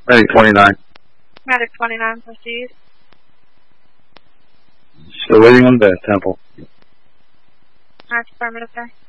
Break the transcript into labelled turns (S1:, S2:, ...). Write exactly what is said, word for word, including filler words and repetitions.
S1: Medic twenty-nine.
S2: Medic twenty-nine, proceed.
S1: Still waiting on the Temple.
S2: That's affirmative, sir.